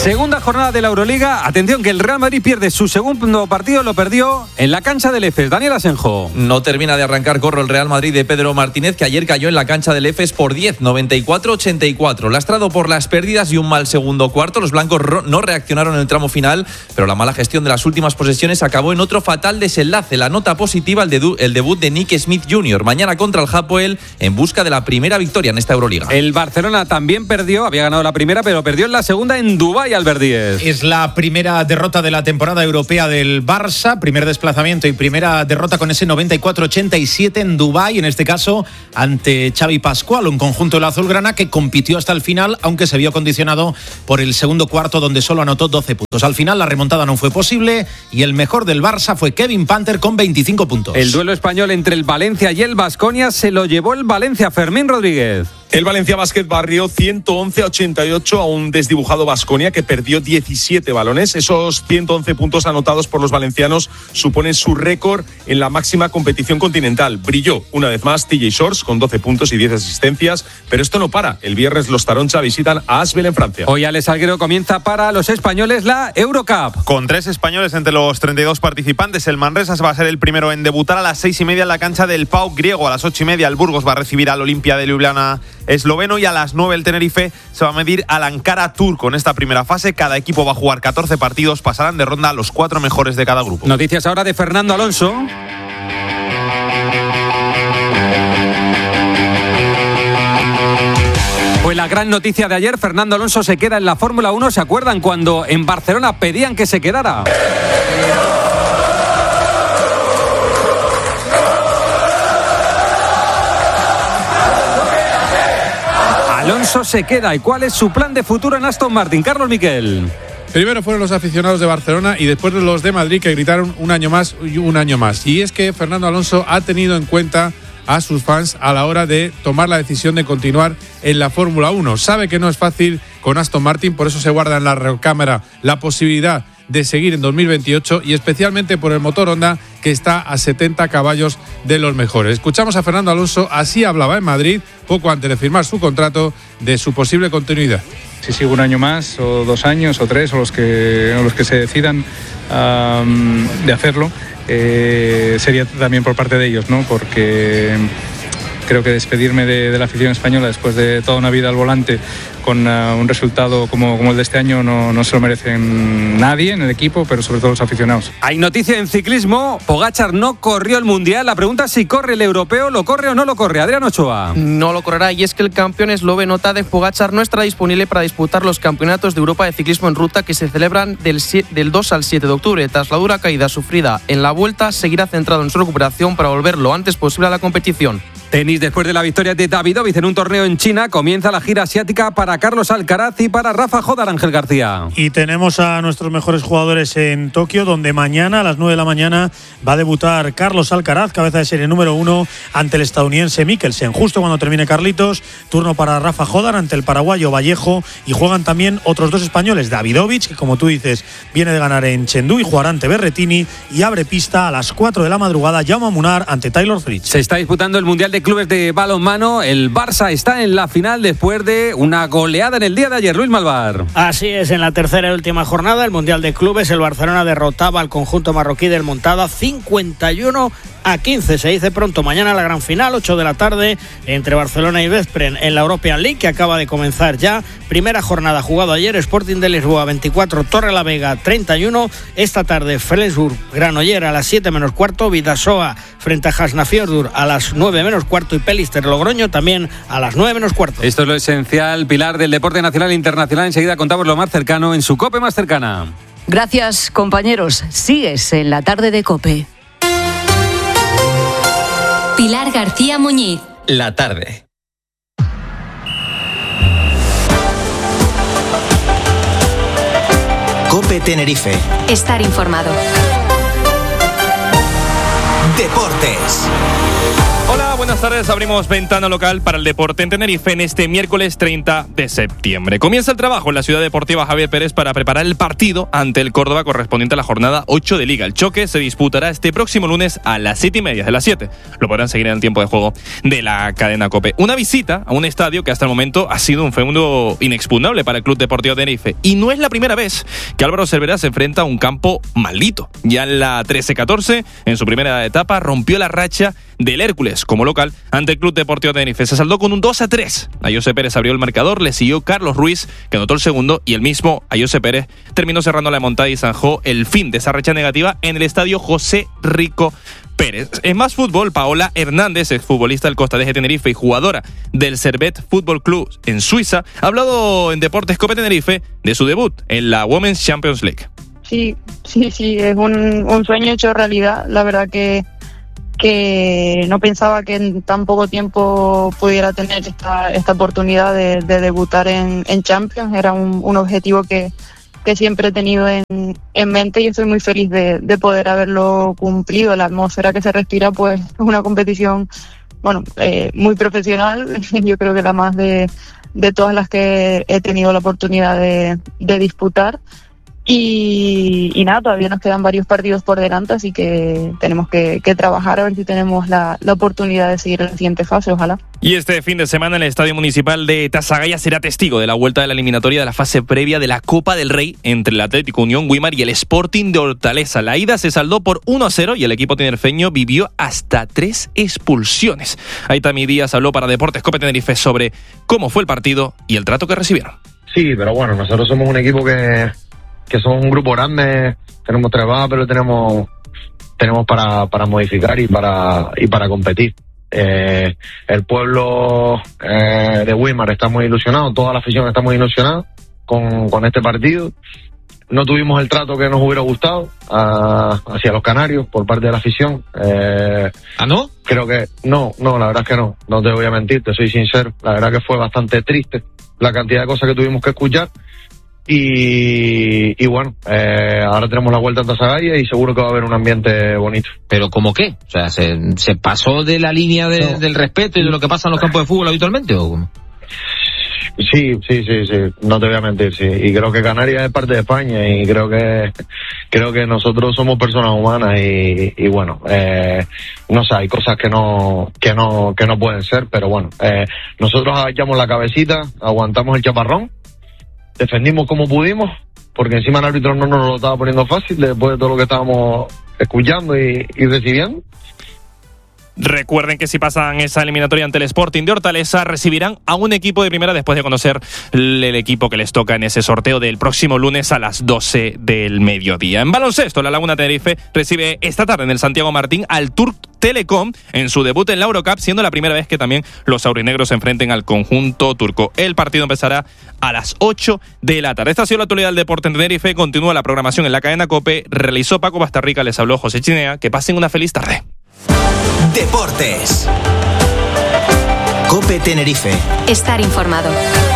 Segunda jornada de la Euroliga. Atención que el Real Madrid pierde su segundo partido, lo perdió en la cancha del EFES. Daniel Asenjo. No termina de arrancar corro el Real Madrid de Pedro Martínez, que ayer cayó en la cancha del EFES por 10, 94-84. Lastrado por las pérdidas y un mal segundo cuarto, los blancos no reaccionaron en el tramo final, pero la mala gestión de las últimas posesiones acabó en otro fatal desenlace. La nota positiva, el debut de Nick Smith Jr. mañana contra el Hapoel en busca de la primera victoria en esta Euroliga. El Barcelona también perdió, había ganado la primera, pero perdió en la segunda en Dubái, Albert Díez. Es la primera derrota de la temporada europea del Barça, primer desplazamiento y primera derrota con ese 94-87 en Dubái, en este caso ante Xavi Pascual, un conjunto del azulgrana que compitió hasta el final, aunque se vio condicionado por el segundo cuarto donde solo anotó 12 puntos. Al final la remontada no fue posible y el mejor del Barça fue Kevin Panther con 25 puntos. El duelo español entre el Valencia y el Baskonia se lo llevó el Valencia. Fermín Rodríguez. El Valencia Basket barrió 111-88 a un desdibujado Baskonia que perdió 17 balones. Esos 111 puntos anotados por los valencianos suponen su récord en la máxima competición continental. Brilló una vez más TJ Shorts con 12 puntos y 10 asistencias, pero esto no para. El viernes los Taroncha visitan a Asbel en Francia. Hoy Alex Alguero comienza para los españoles la Eurocup. Con 3 españoles entre los 32 participantes, el Manresa va a ser el primero en debutar a las 6:30 en la cancha del PAOK griego. A las 8:30 el Burgos va a recibir al Olimpia de Ljubljana esloveno y a las 9 el Tenerife se va a medir al Ankara turco. En esta primera fase cada equipo va a jugar 14 partidos, pasarán de ronda a los 4 mejores de cada grupo. Noticias ahora de Fernando Alonso. Pues la gran noticia de ayer, Fernando Alonso se queda en la Fórmula 1. ¿Se acuerdan cuando en Barcelona pedían que se quedara? Alonso se queda. ¿Y cuál es su plan de futuro en Aston Martin? Carlos Miquel. Primero fueron los aficionados de Barcelona y después los de Madrid que gritaron un año más y un año más. Y es que Fernando Alonso ha tenido en cuenta a sus fans a la hora de tomar la decisión de continuar en la Fórmula 1. Sabe que no es fácil con Aston Martin, por eso se guarda en la recámara la posibilidad de seguir en 2028 y especialmente por el motor Honda que está a 70 caballos de los mejores. Escuchamos a Fernando Alonso, así hablaba en Madrid poco antes de firmar su contrato, de su posible continuidad. Si sigo un año más o 2 años o 3 o los que se decidan de hacerlo, sería también por parte de ellos, ¿no? Porque creo que despedirme de la afición española después de toda una vida al volante con un resultado como el de este año no se lo merecen nadie en el equipo, pero sobre todo los aficionados. Hay noticia en ciclismo. Pogačar no corrió el Mundial. La pregunta es si corre el europeo. ¿Lo corre o no lo corre? Adrián Ochoa. No lo correrá, y es que el campeón esloveno Tadej Pogačar no estará disponible para disputar los campeonatos de Europa de ciclismo en ruta que se celebran del 2 al 7 de octubre. Tras la dura caída sufrida en la Vuelta, seguirá centrado en su recuperación para volver lo antes posible a la competición. Tenis. Después de la victoria de Davidovich en un torneo en China, comienza la gira asiática para Carlos Alcaraz y para Rafa Jodar. Ángel García. Y tenemos a nuestros mejores jugadores en Tokio, donde mañana a las 9 de la mañana va a debutar Carlos Alcaraz, cabeza de serie número 1, ante el estadounidense Mikkelsen. Justo cuando termine Carlitos, turno para Rafa Jodar ante el paraguayo Vallejo, y juegan también otros 2 españoles, Davidovich, que como tú dices viene de ganar en Chengdu y jugará ante Berrettini, y abre pista a las 4 de la madrugada Jaume Munar ante Taylor Fritz. Se está disputando el Mundial de Clubes de balonmano. El Barça está en la final después de una goleada en el día de ayer. Luis Malvar. Así es, en la tercera y última jornada del Mundial de Clubes, el Barcelona derrotaba al conjunto marroquí del Montada 51-15. Se dice pronto, mañana la gran final, 8 de la tarde, entre Barcelona y Veszprém en la European League, que acaba de comenzar ya. Primera jornada jugado ayer, Sporting de Lisboa 24, Torrelavega 31. Esta tarde Flensburg Granollers a las 7 menos cuarto, Vidasoa frente a Hafnarfjörður a las 9 menos cuarto y Pelister Logroño también a las 9 menos cuarto. Esto es lo esencial, pilar del deporte nacional e internacional. Enseguida contamos lo más cercano en su COPE más cercana. Gracias, compañeros. Sigues en la tarde de COPE. Pilar García Muñiz. La tarde. COPE Tenerife. Estar informado. Deportes. Hola, buenas tardes. Abrimos ventana local para el deporte en Tenerife en este miércoles 30 de septiembre. Comienza el trabajo en la ciudad deportiva Javier Pérez para preparar el partido ante el Córdoba correspondiente a la jornada 8 de Liga. El choque se disputará este próximo lunes a las 7:30 de las 7. Lo podrán seguir en el tiempo de juego de la cadena COPE. Una visita a un estadio que hasta el momento ha sido un feudo inexpugnable para el Club Deportivo Tenerife. Y no es la primera vez que Álvaro Cervera se enfrenta a un campo maldito. Ya en la 13-14, en su primera etapa, rompió la racha del Hércules como local ante el Club Deportivo Tenerife. Se saldó con un 2-3. Ayose Pérez abrió el marcador, le siguió Carlos Ruiz, que anotó el segundo, y el mismo Ayose Pérez terminó cerrando la montada y zanjó el fin de esa racha negativa en el estadio José Rico Pérez. En más fútbol, Paola Hernández, exfutbolista del Costa de Tenerife y jugadora del Servet Fútbol Club en Suiza, ha hablado en Deportes COPE Tenerife de su debut en la Women's Champions League. Sí, es un sueño hecho realidad. La verdad que no pensaba que en tan poco tiempo pudiera tener esta oportunidad de debutar en Champions. Era un objetivo que siempre he tenido en mente y estoy muy feliz de poder haberlo cumplido. La atmósfera que se respira pues es una competición muy profesional. Yo creo que la más de todas las que he tenido la oportunidad de disputar. Y nada, todavía nos quedan varios partidos por delante, así que tenemos que trabajar a ver si tenemos la oportunidad de seguir en la siguiente fase, ojalá. Y este fin de semana el Estadio Municipal de Tasagaya será testigo de la vuelta de la eliminatoria de la fase previa de la Copa del Rey entre el Atlético Unión Güímar y el Sporting de Hortaleza. La ida se saldó por 1-0 y el equipo tinerfeño vivió hasta 3 expulsiones. Aitami Díaz habló para Deportes COPE Tenerife sobre cómo fue el partido y el trato que recibieron. Sí, pero bueno, nosotros somos un equipo que somos un grupo grande, tenemos trabajo, pero tenemos para modificar y para competir. El pueblo de Güímar está muy ilusionado, toda la afición está muy ilusionada con este partido. No tuvimos el trato que nos hubiera gustado hacia los canarios por parte de la afición. ¿No? Creo que no, la verdad es que no te voy a mentir, te soy sincero. La verdad que fue bastante triste la cantidad de cosas que tuvimos que escuchar. Y bueno, ahora tenemos la vuelta a Tasagaya y seguro que va a haber un ambiente bonito. ¿Pero cómo qué? O sea, ¿se pasó de la línea del respeto y de lo que pasa en los campos de fútbol habitualmente o cómo? Sí, no te voy a mentir, sí. Y creo que Canarias es parte de España y creo que nosotros somos personas humanas y bueno, no sé, hay cosas que no pueden ser, pero bueno, nosotros agachamos la cabecita, aguantamos el chaparrón, defendimos como pudimos, porque encima el árbitro no nos lo estaba poniendo fácil después de todo lo que estábamos escuchando y recibiendo. Recuerden que si pasan esa eliminatoria ante el Sporting de Hortaleza, recibirán a un equipo de primera después de conocer el equipo que les toca en ese sorteo del próximo lunes a las 12 del mediodía. En baloncesto, la Laguna Tenerife recibe esta tarde en el Santiago Martín al Turk Telecom en su debut en la Eurocup, siendo la primera vez que también los aurinegros se enfrenten al conjunto turco. El partido empezará a las 8 de la tarde. Esta ha sido la actualidad del deporte en Tenerife. Continúa la programación en la cadena COPE. Realizó Paco Bastarrica, les habló José Chinea. Que pasen una feliz tarde. Deportes. COPE Tenerife. Estar informado.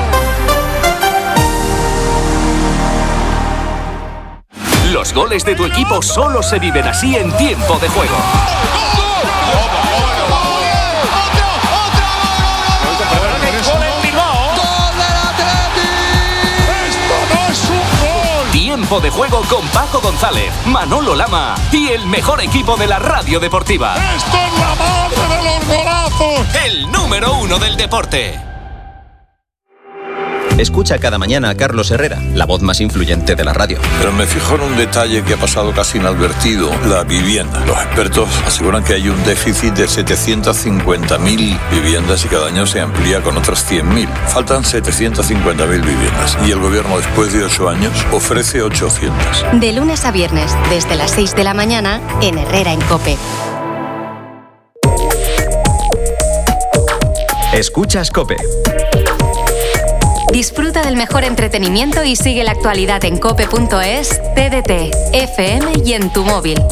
Los goles de tu equipo solo se viven así en tiempo de juego. Tiempo de juego con Paco González, Manolo Lama y el mejor equipo de la radio deportiva. ¡Esto es la madre de los golazos! El número 1 del deporte. Escucha cada mañana a Carlos Herrera, la voz más influyente de la radio. Pero me fijo en un detalle que ha pasado casi inadvertido: la vivienda. Los expertos aseguran que hay un déficit de 750.000 viviendas y cada año se amplía con otras 100.000. Faltan 750.000 viviendas y el gobierno, después de 8 años, ofrece 800. De lunes a viernes, desde las 6 de la mañana, en Herrera en COPE. Escuchas COPE. Disfruta del mejor entretenimiento y sigue la actualidad en cope.es, TDT, FM y en tu móvil.